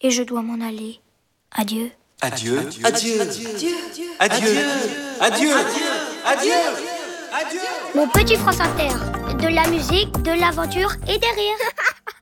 et je dois m'en aller. Adieu. Adieu. Adieu. Adieu. Adieu. Adieu. Adieu. Mon petit France Inter, de la musique, de l'aventure et des rires.